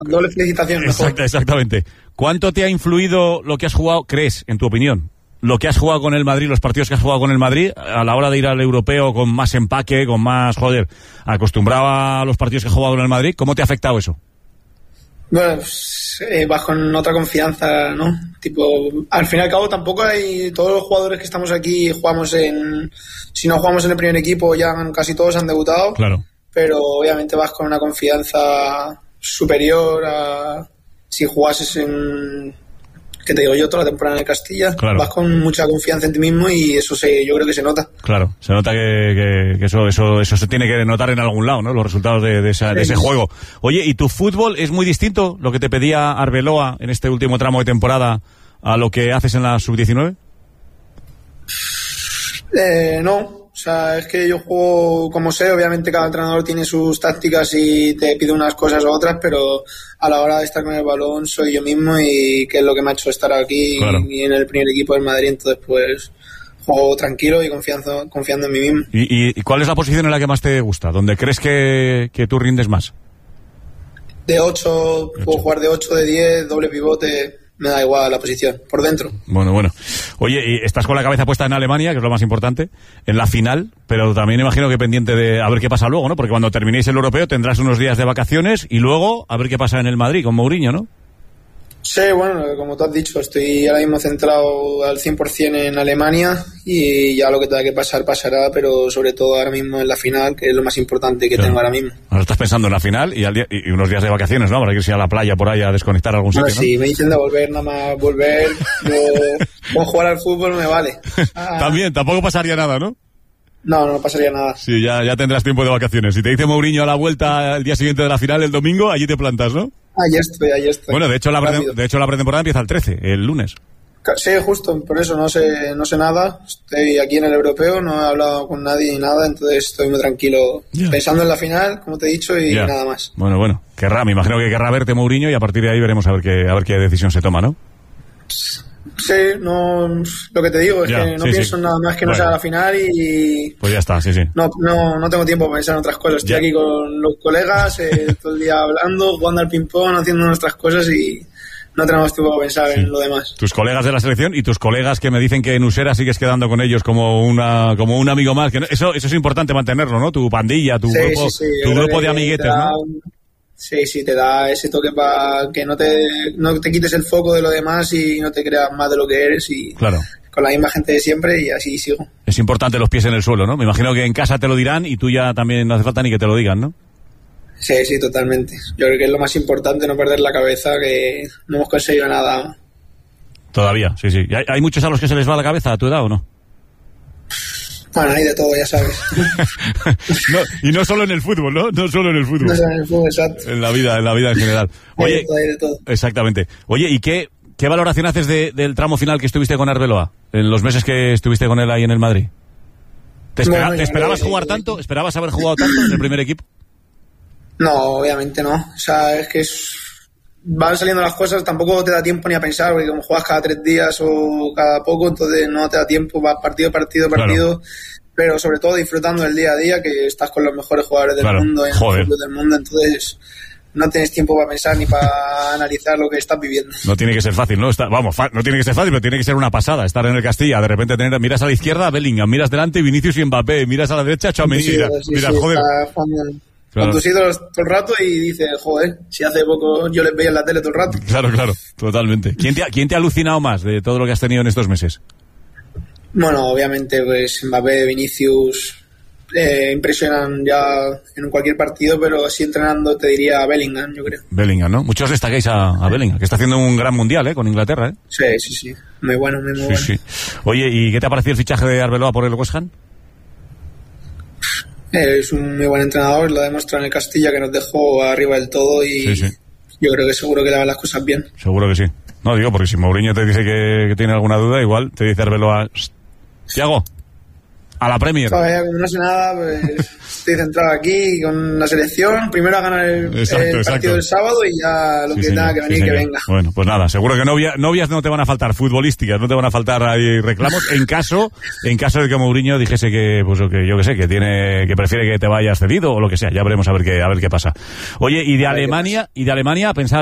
doble felicitación. Exactamente. ¿Cuánto te ha influido lo que has jugado, crees, en tu opinión, lo que has jugado con el Madrid, los partidos que has jugado con el Madrid, a la hora de ir al europeo con más empaque, con más, acostumbrado a los partidos que has jugado en el Madrid? ¿Cómo te ha afectado eso? Bueno, pues, vas con otra confianza, ¿no? Al fin y al cabo tampoco hay... Todos los jugadores que estamos aquí si no jugamos en el primer equipo, ya casi todos han debutado. Claro. Pero obviamente vas con una confianza superior a si jugases ¿qué te digo yo? Toda la temporada en el Castilla. Claro. Vas con mucha confianza en ti mismo y eso yo creo que se nota. Claro, se nota que eso se tiene que notar en algún lado, ¿no? Los resultados de ese juego. Oye, ¿y tu fútbol es muy distinto, lo que te pedía Arbeloa en este último tramo de temporada, a lo que haces en la sub-19? No. O sea, es que yo juego como sé, obviamente cada entrenador tiene sus tácticas y te pide unas cosas u otras, pero a la hora de estar con el balón soy yo mismo y que es lo que me ha hecho estar aquí. Claro. Y en el primer equipo del Madrid, entonces pues juego tranquilo y confiando en mí mismo. ¿Y cuál es la posición en la que más te gusta? ¿Dónde crees que tú rindes más? De 8, puedo jugar de 8, de 10, doble pivote... Me da igual la posición, por dentro. Bueno. Oye, y estás con la cabeza puesta en Alemania, que es lo más importante, en la final, pero también imagino que pendiente de a ver qué pasa luego, ¿no? Porque cuando terminéis el europeo tendrás unos días de vacaciones y luego a ver qué pasa en el Madrid con Mourinho, ¿no? Sí, bueno, como tú has dicho, estoy ahora mismo centrado al 100% en Alemania y ya lo que tenga que pasar, pasará, pero sobre todo ahora mismo en la final, que es lo más importante que tengo ahora mismo. Ahora estás pensando en la final y unos días de vacaciones, ¿no? Para irse a la playa por ahí a desconectar a algún sitio, ¿no? Sí, me dicen de volver, nada más volver, con jugar al fútbol me vale. También, tampoco pasaría nada, ¿no? No pasaría nada. Sí, ya tendrás tiempo de vacaciones. Si te dice Mourinho a la vuelta el día siguiente de la final, el domingo, allí te plantas, ¿no? Ahí estoy. Bueno, de hecho la pretemporada empieza el 13, el lunes. Sí, justo, por eso no sé nada. Estoy aquí en el europeo, no he hablado con nadie ni nada, entonces estoy muy tranquilo pensando en la final, como te he dicho, y nada más. Bueno, me imagino que querrá verte Mourinho y a partir de ahí veremos a ver qué decisión se toma, ¿no? Sí, no, lo que te digo es que no pienso en nada más que no sea la final y... Pues ya está, sí. No tengo tiempo para pensar en otras cosas. Estoy aquí con los colegas, todo el día hablando, jugando al ping-pong, haciendo nuestras cosas y no tenemos tiempo para pensar en lo demás. Tus colegas de la selección y tus colegas que me dicen que en Usera sigues quedando con ellos como un amigo más. Que eso es importante mantenerlo, ¿no? Tu pandilla, tu grupo de amiguetes, ¿no? Sí, te da ese toque para que no te quites el foco de lo demás y no te creas más de lo que eres y claro. Con la misma gente de siempre y así sigo. Es importante los pies en el suelo, ¿no? Me imagino que en casa te lo dirán y tú ya también no hace falta ni que te lo digan, ¿no? Sí, totalmente. Yo creo que es lo más importante, no perder la cabeza, que no hemos conseguido nada. Todavía, sí. ¿Hay muchos a los que se les va la cabeza a tu edad o no? Bueno, hay de todo, ya sabes. Y no solo en el fútbol, ¿no? No solo en el fútbol. No solo en el fútbol, exacto. En la vida en general. Oye, hay de todo. Exactamente. Oye, ¿y qué valoración haces del tramo final que estuviste con Arbeloa? En los meses que estuviste con él ahí en el Madrid. ¿Te esperabas jugar tanto? ¿Esperabas haber jugado tanto en el primer equipo? No, obviamente no. O sea, es que van saliendo las cosas, tampoco te da tiempo ni a pensar, porque como juegas cada 3 días o cada poco, entonces no te da tiempo, vas partido, claro. Pero sobre todo disfrutando del día a día, que estás con los mejores jugadores del mundo, en el fútbol del mundo, entonces no tienes tiempo para pensar ni para analizar lo que estás viviendo. No tiene que ser fácil, ¿no? No tiene que ser fácil, pero tiene que ser una pasada estar en el Castilla, de repente miras a la izquierda a Bellingham, miras delante Vinicius y Mbappé, miras a la derecha a Tchouaméni, mira, joder. Con tus ídolos todo el rato y dices, joder, si hace poco yo les veía en la tele todo el rato. Claro, totalmente. ¿Quién te ha alucinado más de todo lo que has tenido en estos meses? Bueno, obviamente, pues Mbappé, Vinicius, impresionan ya en cualquier partido, pero así entrenando te diría Bellingham, yo creo. Bellingham, ¿no? Muchos destaquéis a Bellingham, que está haciendo un gran mundial, con Inglaterra, Sí. Muy bueno. Sí. Oye, ¿y qué te ha parecido el fichaje de Arbeloa por el West Ham? Es un muy buen entrenador, lo ha demostrado en el Castilla, que nos dejó arriba del todo y yo creo que seguro que le van las cosas bien. Seguro que sí. No, digo, porque si Mourinho te dice que tiene alguna duda, igual te dice Arbeloa, Thiago, A la Premier. Todavía como no sé nada, pues estoy centrado aquí con la selección. Primero a ganar el partido del sábado y ya lo que tenga que venir, que venga. Bueno, pues nada, seguro que novias no te van a faltar, futbolísticas, no te van a faltar ahí reclamos. En caso de que Mourinho dijese que, pues que yo que sé, que prefiere que te vayas cedido o lo que sea. Ya veremos a ver qué pasa. Oye, y de Alemania, a pensar